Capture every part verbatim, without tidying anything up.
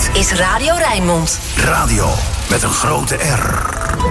is Radio Rijnmond. Radio met een grote R.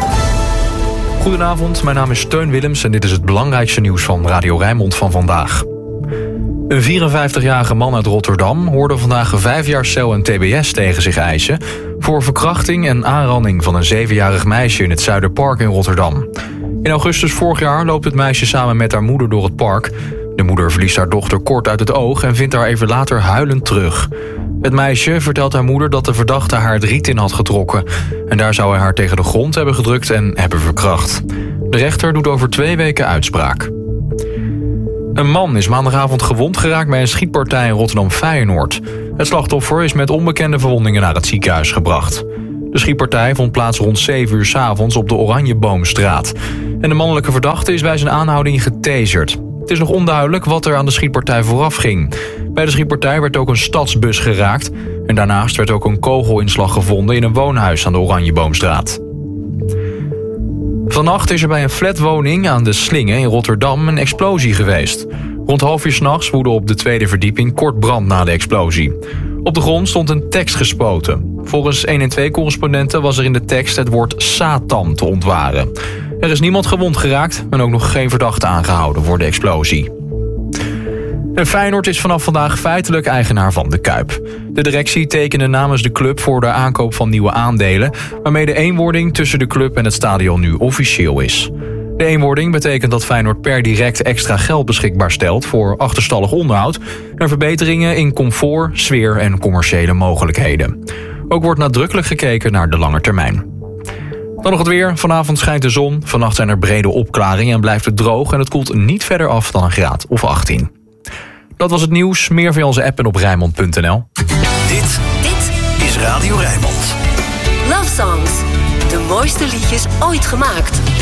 Goedenavond, mijn naam is Teun Willems en dit is het belangrijkste nieuws van Radio Rijnmond van vandaag. Een vierenvijftigjarige man uit Rotterdam hoorde vandaag vijf jaar cel en tbs tegen zich eisen voor verkrachting en aanranding van een zevenjarig meisje in het Zuiderpark in Rotterdam. In augustus vorig jaar loopt het meisje samen met haar moeder door het park. De moeder verliest haar dochter kort uit het oog en vindt haar even later huilend terug. Het meisje vertelt haar moeder dat de verdachte haar het riet in had getrokken. En daar zou hij haar tegen de grond hebben gedrukt en hebben verkracht. De rechter doet over twee weken uitspraak. Een man is maandagavond gewond geraakt bij een schietpartij in Rotterdam-Feyenoord. Het slachtoffer is met onbekende verwondingen naar het ziekenhuis gebracht. De schietpartij vond plaats rond zeven uur 's avonds op de Oranjeboomstraat. En de mannelijke verdachte is bij zijn aanhouding getaserd. Het is nog onduidelijk wat er aan de schietpartij vooraf ging. Bij de schietpartij werd ook een stadsbus geraakt. En daarnaast werd ook een kogelinslag gevonden in een woonhuis aan de Oranjeboomstraat. Vannacht is er bij een flatwoning aan de Slingen in Rotterdam een explosie geweest. Rond half uur 's nachts woedde op de tweede verdieping kort brand na de explosie. Op de grond stond een tekst gespoten. Volgens één en twee-correspondenten was er in de tekst het woord Satan te ontwaren. Er is niemand gewond geraakt en ook nog geen verdachte aangehouden voor de explosie. En Feyenoord is vanaf vandaag feitelijk eigenaar van de Kuip. De directie tekende namens de club voor de aankoop van nieuwe aandelen, waarmee de eenwording tussen de club en het stadion nu officieel is. De eenwording betekent dat Feyenoord per direct extra geld beschikbaar stelt voor achterstallig onderhoud en verbeteringen in comfort, sfeer en commerciële mogelijkheden. Ook wordt nadrukkelijk gekeken naar de lange termijn. Dan nog het weer. Vanavond schijnt de zon. Vannacht zijn er brede opklaringen en blijft het droog en het koelt niet verder af dan een graad of achttien. Dat was het nieuws. Meer via onze app en op Rijnmond punt n l. Dit, dit is Radio Rijnmond. Love Songs. De mooiste liedjes ooit gemaakt.